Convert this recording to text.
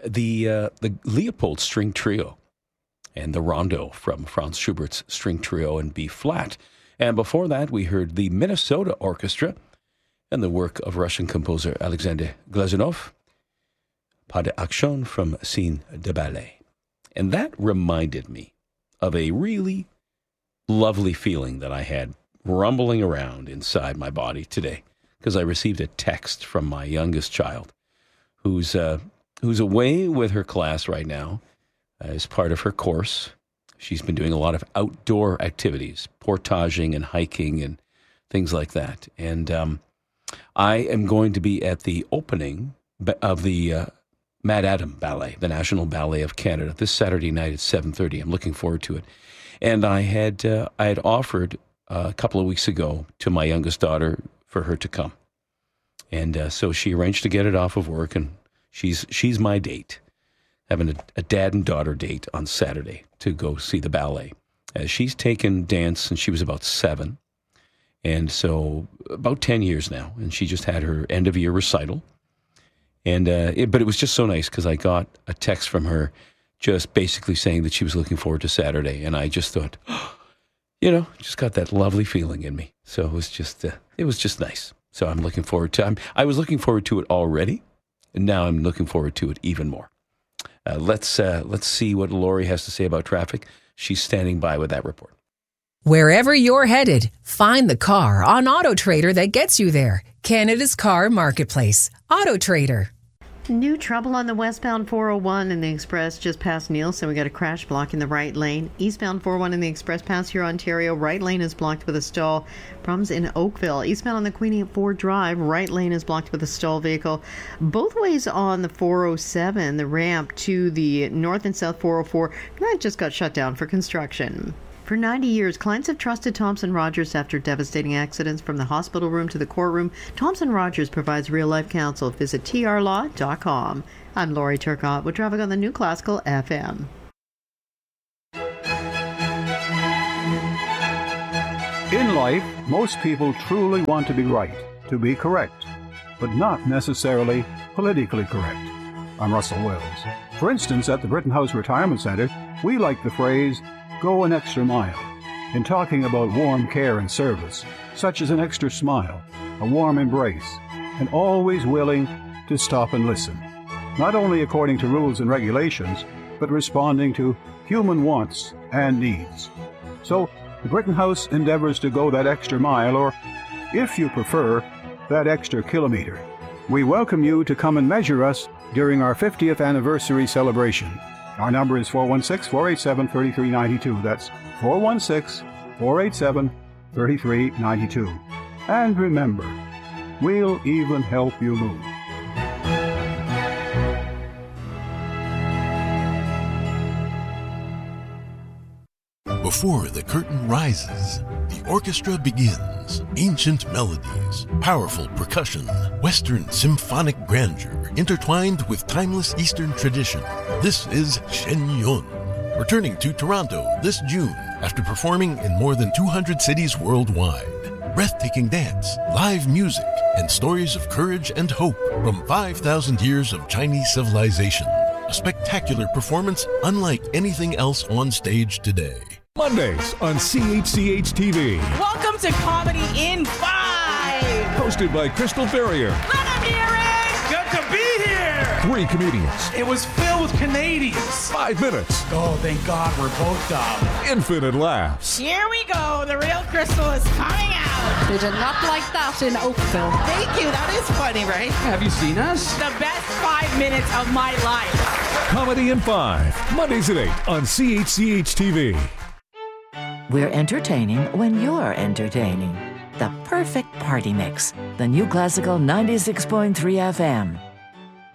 the Leopold String Trio and the Rondo from Franz Schubert's String Trio in B flat. And before that, we heard the Minnesota Orchestra and the work of Russian composer Alexander Glazunov, Pas d'Action from Scene de Ballet. And that reminded me of a really lovely feeling that I had rumbling around inside my body today, because I received a text from my youngest child who's away with her class right now as part of her course. She's been doing a lot of outdoor activities, portaging and hiking and things like that. And I am going to be at the opening of the Mad Adam Ballet, the National Ballet of Canada, this Saturday night at 7:30. I'm looking forward to it. And I had offered a couple of weeks ago to my youngest daughter for her to come. And so she arranged to get it off of work, and she's my date, having a dad and daughter date on Saturday to go see the ballet. She's taken dance since she was about 7, and so about 10 years now, and she just had her end-of-year recital. And but it was just so nice because I got a text from her just basically saying that she was looking forward to Saturday, and I just thought, just got that lovely feeling in me. So it was just nice. So I'm looking forward to. I was looking forward to it already, and now I'm looking forward to it even more. Let's see what Lori has to say about traffic. She's standing by with that report. Wherever you're headed, find the car on AutoTrader that gets you there. Canada's car marketplace, AutoTrader. New trouble on the westbound 401 in the Express just past Nielsen. We got a crash blocking the right lane. Eastbound 401 in the Express past here, Ontario. Right lane is blocked with a stall. Problems in Oakville. Eastbound on the Queenie Ford Drive. Right lane is blocked with a stall vehicle. Both ways on the 407, the ramp to the north and south 404, that just got shut down for construction. For 90 years, clients have trusted Thompson Rogers after devastating accidents from the hospital room to the courtroom. Thompson Rogers provides real-life counsel. Visit trlaw.com. I'm Lori Turcotte with traffic on the New Classical FM. In life, most people truly want to be right, to be correct, but not necessarily politically correct. I'm Russell Wells. For instance, at the Britton House Retirement Center, we like the phrase, go an extra mile, in talking about warm care and service, such as an extra smile, a warm embrace, and always willing to stop and listen, not only according to rules and regulations, but responding to human wants and needs. So, the Britton House endeavors to go that extra mile, or, if you prefer, that extra kilometer. We welcome you to come and measure us during our 50th anniversary celebration. Our number is 416-487-3392. That's 416-487-3392. And remember, we'll even help you move. Before the curtain rises, the orchestra begins. Ancient melodies, powerful percussion, Western symphonic grandeur, intertwined with timeless Eastern tradition. This is Shen Yun, returning to Toronto this June after performing in more than 200 cities worldwide. Breathtaking dance, live music, and stories of courage and hope from 5,000 years of Chinese civilization. A spectacular performance unlike anything else on stage today. Mondays on CHCH-TV. Welcome to Comedy in 5. Hosted by Crystal Ferrier. Let him hear it. Good to be here. 3 comedians. It was filled with Canadians. 5 minutes. Oh, thank God we're both dumb. Infinite laughs. Here we go. The real Crystal is coming out. They did not like that in Oakville. Thank you. That is funny, right? Have you seen us? The best 5 minutes of my life. Comedy in 5. Mondays at 8 on CHCH-TV. We're entertaining when you're entertaining. The perfect party mix. The New Classical 96.3 FM.